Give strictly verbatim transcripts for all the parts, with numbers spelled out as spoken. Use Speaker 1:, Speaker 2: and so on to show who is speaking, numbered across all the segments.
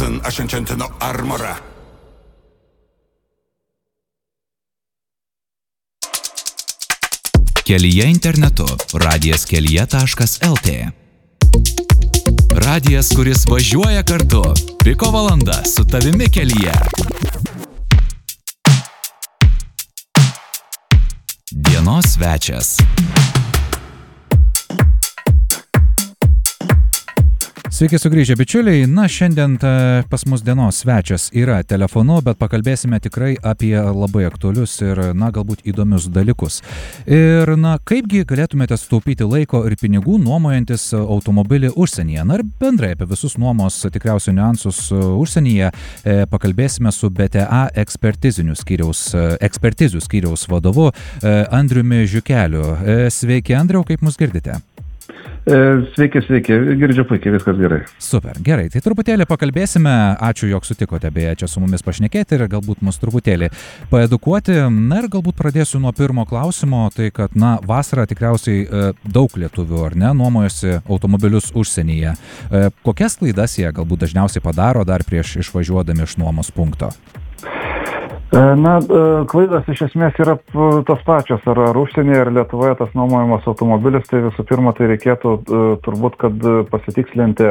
Speaker 1: Ashen, Ashen armora.
Speaker 2: Kelyje internetu radijas kelyje taškas el tė. Radijas, kuris važiuoja kartu. Piko valanda su tavimi kelyje. Dienos svečias.
Speaker 3: Sveiki sugrįžę, bičiuliai. Na, šiandien pas mus dienos svečias yra telefonu, bet pakalbėsime tikrai apie labai aktualius ir, na, galbūt įdomius dalykus. Ir, na, kaipgi galėtumėte sutaupyti laiko ir pinigų nuomojantis automobilį užsienyje. Na ir bendrai apie visus nuomos tikriausiai niuansus užsienyje pakalbėsime su B T A ekspertizinių skyriaus, ekspertizių skyriaus vadovu Andriumi Žiukeliu. Sveiki, Andriau, kaip mus girdite?
Speaker 4: Sveiki, sveiki, girdžiu puikiai, viskas gerai.
Speaker 3: Super, gerai, tai truputėlį pakalbėsime, ačiū, jog sutikote beje čia su mumis pašnekėti ir galbūt mus truputėlį paedukuoti. Na ir galbūt pradėsiu nuo pirmo klausimo, tai kad, na, vasarą tikriausiai e, daug lietuvių, ar ne, nuomojasi automobilius užsienyje. E, kokias klaidas jie galbūt dažniausiai padaro dar prieš išvažiuodami iš nuomos punkto?
Speaker 4: Na, klaidas iš esmės yra tos pačios, ar, ar užsienyje, ar Lietuvoje tas nuomojamas automobilis, tai visų pirma, tai reikėtų turbūt, kad pasitikslinti,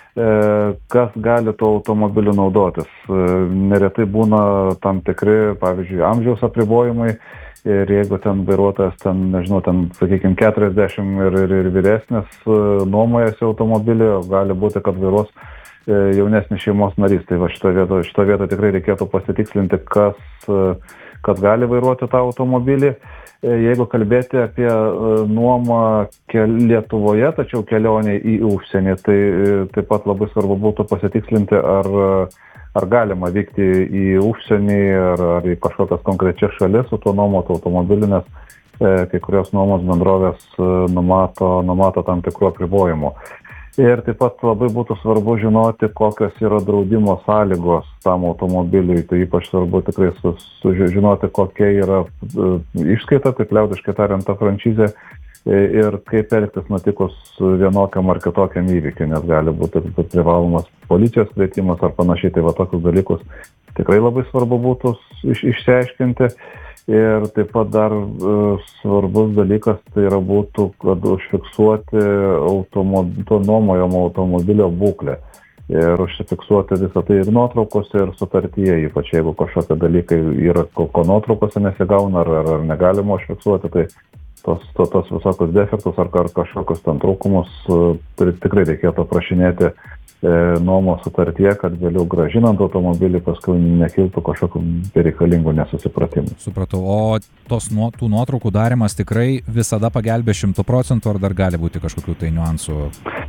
Speaker 4: kas gali tuo automobiliu naudotis. Neretai būna tam tikri, pavyzdžiui, amžiaus apribojimai ir jeigu ten vairuotojas, ten, nežinau, ten, sakykime, keturiasdešimt ir, ir, ir vyresnis nuomojasi automobilį, gali būti, kad vairuos jaunesnis šeimos narys. Tai va šito vieto, šito vieto tikrai reikėtų pasitikslinti, kas, kas gali vairuoti tą automobilį. Jeigu kalbėti apie nuomą Lietuvoje, tačiau kelionė į užsienį, tai taip pat labai svarbu būtų pasitikslinti, ar, ar galima vykti į užsienį, ar, ar į kažkokias konkrečias šalis su tuo nuomotu automobiliu, nes kai kurios nuomos bendrovės numato, numato tam tikrų apribojimų. Ir taip pat labai būtų svarbu žinoti, kokios yra draudimo sąlygos tam automobiliui. Tai ypač svarbu tikrai sužinoti, kokia yra išskaita, taip liaudiškai tariant, ta franšizė ir kaip elgtis nutikus vienokiam ar kitokiam įvykiui, nes gali būti privalomas policijos kvietimas ar panašiai. Tai va tokius dalykus tikrai labai svarbu būtų iš, išsiaiškinti. Ir taip pat dar uh, svarbus dalykas tai yra būtų, kad užfiksuoti automob... to nuomojamo automobilio būklę. Ir užsifiksuoti visą tai ir nuotraukose, ir sutartyje, ypač jeigu kažkokie dalykai yra, ko, ko nuotraukose nesigauna, ar, ar, ar negalima užfiksuoti, tai tos, to, tos visokius defektus ar, ar kažkokius ten trūkumus uh, tikrai reikėtų aprašinėti nuomos sutartyje, kad vėliau gražinant automobilį paskui nekiltų kažkokių bereikalingų nesusipratimų.
Speaker 3: Supratau, o tos nuo, tų nuotraukų darimas tikrai visada pagelbė šimtų procentų, ar dar gali būti kažkokių tai niuansų?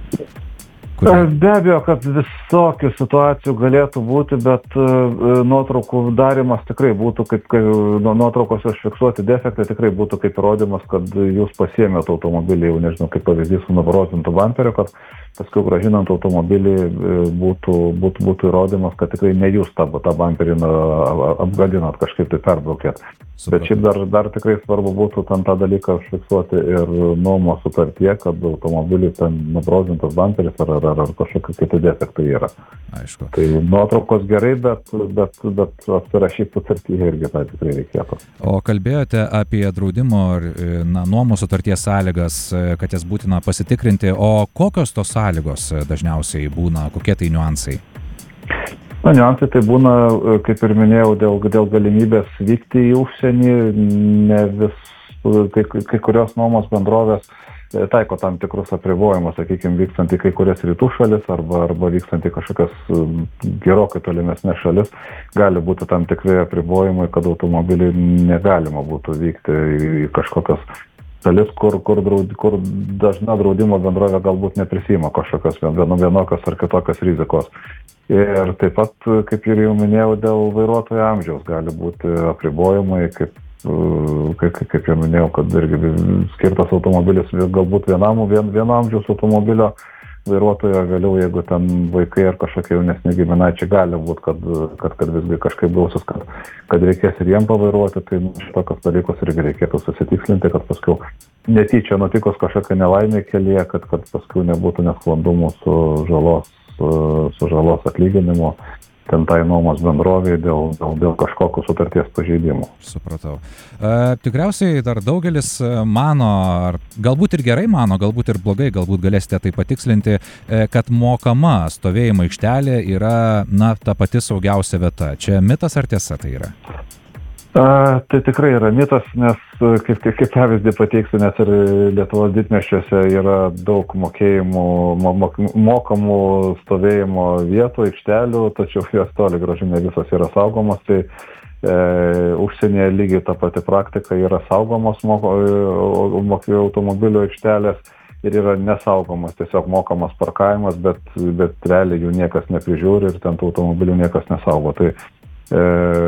Speaker 3: Kurie...
Speaker 4: Be abejo, kad visokių situacijų galėtų būti, bet uh, nuotraukų darimas tikrai būtų, kaip, kaip nuotraukos užfiksuoti defektai, tikrai būtų kaip įrodymas, kad jūs pasiėmėte automobilį, jau nežinau, kaip pavyzdys su nubarotintu bamperiu, kad paskui gražinant automobilį būtų, būtų, būtų įrodymas, kad tikrai ne jūs tą, tą bamperį apgadinat, kažkaip tai perbraukėt. Supratau. Bet šiaip dar, dar tikrai svarbu būtų ten tą dalyką užfiksuoti ir nuomos sutartyje, kad automobilį ten nubrozintas bamperis ar, ar, ar kažkokie kiti defektai yra.
Speaker 3: Aišku.
Speaker 4: Tai nuotraukos gerai, bet, bet, bet apsirašyti sutartyje irgi tą tikrai reikėtų.
Speaker 3: O kalbėjote apie draudimo na, nuomos sutarties sąlygas, kad jas būtina pasitikrinti, o kokios tos sąlygos dažniausiai būna, kokie tai niuansai?
Speaker 4: Na, niuansai tai būna, kaip ir minėjau, dėl, dėl galimybės vykti į užsienį, ne vis, kai, kai kurios nuomos bendrovės taiko tam tikrus apribojimus, sakykime, vykstant į kai kurias rytų šalis arba, arba vykstant į kažkokias gerokai tolimesnės šalis, gali būti tam tikrai apribojimai, kad automobiliai negalima būtų vykti į kažkokias šalis, kur, kur, draud, kur dažna draudimo bendrovė galbūt neprisima kažkokios vienokios ar kitokios rizikos. Ir taip pat, kaip ir jau minėjau, dėl vairuotojo amžiaus gali būti apribojimai, kaip, kaip, kaip jau minėjau, kad irgi skirtas automobilis galbūt vienam, vien, vieno amžiaus automobilio vairuotojo, vėliau, jeigu ten vaikai ar kažkokie jaunesni giminaičiai gali būti, kad, kad, kad visgi kažkaip gausis, kad, kad reikės ir jiem pavairuoti, tai šitokios dalykus irgi reikėtų susitikslinti, kad paskui netyčia nutikus kažkokia nelaimė kelyje, kad, kad paskui nebūtų nesklandumų su žalos su, su žalos atlyginimu ten tai nuomos bendrovėje dėl, dėl, dėl kažkokių sutarties pažeidimų.
Speaker 3: Supratau. E, tikriausiai dar daugelis mano, ar galbūt ir gerai mano, galbūt ir blogai, galbūt galėsite tai patikslinti, e, kad mokama stovėjimo aikštelė yra, na, ta pati saugiausia vieta. Čia mitas ar tiesa tai yra?
Speaker 4: A, tai tikrai yra mitas, nes kaip, kaip, kaip pavyzdį pateiksiu, net ir Lietuvos didmiesčiuose yra daug mokėjimų, mok, mokamų stovėjimo vietų, aikštelių, tačiau jos toli gražu ne visos yra saugomos. Tai e, užsienyje lygiai ta pati praktika, yra saugomos moko, mokėjų automobilių aikštelės ir yra nesaugomas, tiesiog mokamas parkavimas, bet, bet realiai jų niekas neprižiūri ir ten tų automobilių niekas nesaugo. Tai E,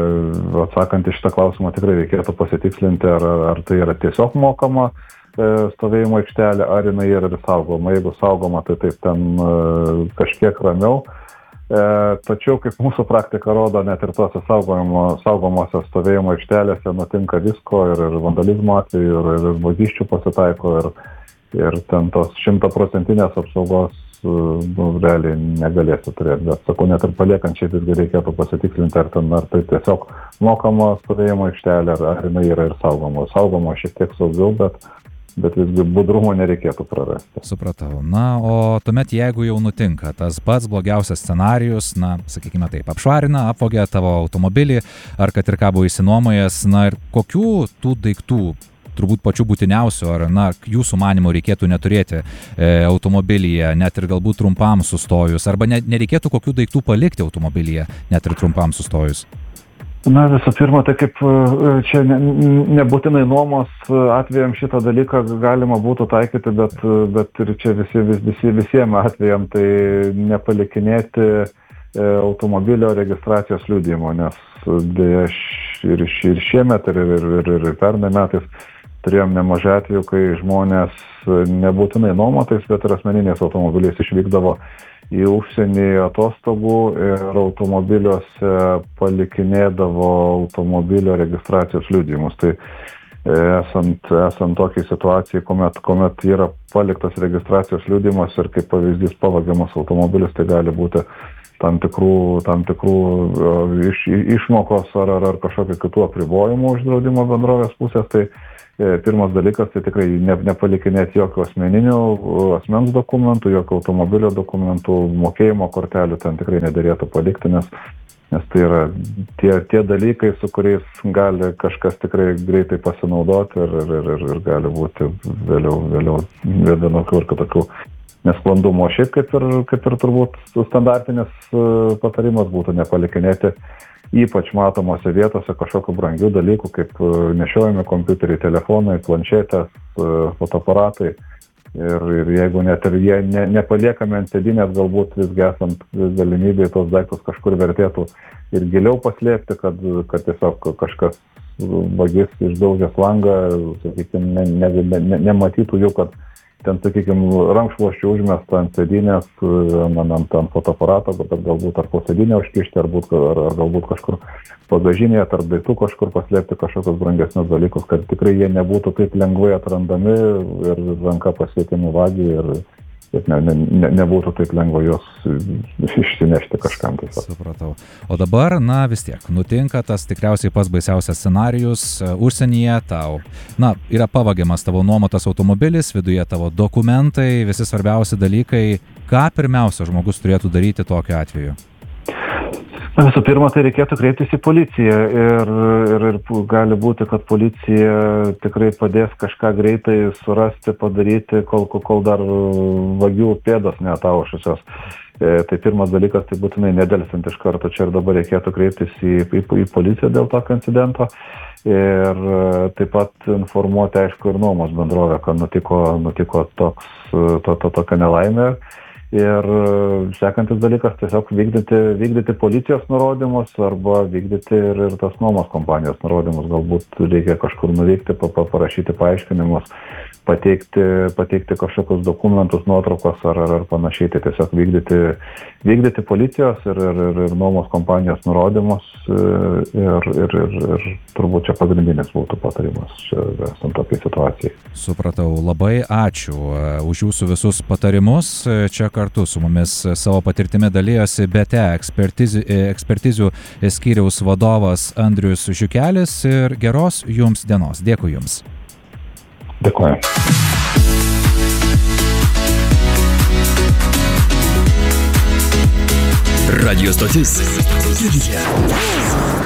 Speaker 4: atsakant į šitą klausimą tikrai reikėtų pasitikslinti, ar, ar tai yra tiesiog mokama e, stovėjimo aikštelė, ar jinai yra saugoma. Jeigu saugoma, tai taip ten e, kažkiek ramiau. E, tačiau, kaip mūsų praktika rodo, net ir tose saugomose stovėjimo aikštelėse nutinka visko ir, ir vandalizmo atveju, ir, ir vagysčių pasitaiko, ir, ir ten tos šimtaprocentinės apsaugos nu, realiai negalėsiu turėti, bet sakau, net ir paliekančiai visgi reikėtų pasitikslinti, ar, ten, ar tai tiesiog mokama stovėjimo aikštelė, ar, ar jinai yra ir saugoma. Saugoma šiek tiek saugiau, bet, bet visgi budrumo nereikėtų prarasti.
Speaker 3: Supratau. Na, o tuomet, jeigu jau nutinka tas pats blogiausias scenarijus, na, sakykime taip, apšvarina, apvogia tavo automobilį, ar kad ir ką buvo įsinuomojęs, na ir kokių tų daiktų, turbūt pačių būtiniausių, ar, na, jūsų manimo reikėtų neturėti e, automobilyje, net ir galbūt trumpam sustojus, arba ne, nereikėtų kokių daiktų palikti automobilyje, net ir trumpam sustojus?
Speaker 4: Na, visų pirma, tai kaip čia ne, nebūtinai nuomos atvejams šitą dalyką galima būtų taikyti, bet, bet ir čia visi, vis, visi, visiems atvejams tai nepalikinėti e, automobilio registracijos liudijimo, nes dėja ir, ir šiemet, ir, ir, ir, ir pernai metais turėjom nemažai atvejų, kai žmonės nebūtinai nuomotais, bet ir asmeniniais automobiliais išvykdavo į užsienį atostogų ir automobiliuose palikinėdavo automobilio registracijos liudijimus. Tai esant, esant tokiai situacijai, kuomet, kuomet yra paliktas registracijos liudijimas ir kaip pavyzdys pavagiamas automobilis, tai gali būti tam tikrų, tam tikrų iš, išmokos ar, ar, ar kažkokio kitų apribojimų už draudimo bendrovės pusės. Tai pirmas dalykas, tai tikrai ne, nepalikinėti jokių asmeninių asmens dokumentų, jokių automobilio dokumentų, mokėjimo kortelių ten tikrai nederėtų palikti, nes, nes tai yra tie, tie dalykai, su kuriais gali kažkas tikrai greitai pasinaudoti ir, ir, ir, ir gali būti vėliau, vėliau vienokių ir kitokių nesklandumų. Šiaip kaip ir, kaip ir turbūt standartinis patarimas būtų nepalikinėti ypač matomose vietose kažkokių brangių dalykų, kaip nešiojami kompiuteriai, telefonai, planšetės, fotoaparatai. Ir, ir jeigu net ir jie ne, nepaliekami ant sėdynės, galbūt visgi esant galimybėje tos daiktus kažkur vertėtų ir giliau paslėpti, kad, kad tiesiog kažkas vagis išdaužęs langą, sakykime, ne, ne, ne, nematytų jų, kad ten, sakykime, rankšluosčių užmesta ant sėdynės, ant, ant fotoaparato, bet galbūt ar po sėdynę užkišti, ar, būt, ar, ar galbūt kažkur bagažinėje, tarp daiktų kažkur paslėpti kažkokius brangesnius dalykus, kad tikrai jie nebūtų taip lengvai atrandami ir ranka pasiekiami vagiai ir, ir ne, ne, ne, nebūtų taip lengva juos išsinešti kažkam. Tiesiog.
Speaker 3: Supratau. O dabar, na vis tiek, nutinka tas tikriausiai pats baisiausias scenarijus užsienyje, tau, na, yra pavagiamas tavo nuomotas automobilis, viduje tavo dokumentai, visi svarbiausi dalykai. Ką pirmiausia žmogus turėtų daryti tokiu atveju?
Speaker 4: Visų pirma, tai reikėtų kreiptis į policiją ir, ir, ir gali būti, kad policija tikrai padės kažką greitai surasti, padaryti, kol, kol dar vagių pėdos neataušusios. E, tai pirmas dalykas, tai būtinai nedelsiant iš karto čia ir dabar reikėtų kreiptis į, į, į policiją dėl tokio incidento ir taip pat informuoti, aišku, ir nuomos bendrovę, kad nutiko, nutiko toks, to, to, tokia nelaimė. Ir sekantis dalykas, tiesiog vykdyti, vykdyti policijos nurodymus arba vykdyti ir, ir tas nuomos kompanijos nurodymus. Galbūt reikia kažkur nuvykti, parašyti paaiškinimus, pateikti, pateikti kažkokius dokumentus, nuotraukos ar, ar, ar panašiai. Tai tiesiog vykdyti, vykdyti policijos ir, ir, ir, ir nuomos kompanijos nurodymus ir, ir, ir, ir turbūt čia pagrindinis būtų patarimas čia esant tokiai situacijai.
Speaker 3: Supratau. Labai ačiū už jūsų visus patarimus. Čia kartu su mumis savo patirtimi dalyjosi B T ekspertizių, ekspertizių skyriaus vadovas Andrius Žiukelis ir geros jums dienos. Dėkui jums.
Speaker 4: Dėkuoju.
Speaker 2: Radio stotis Studija.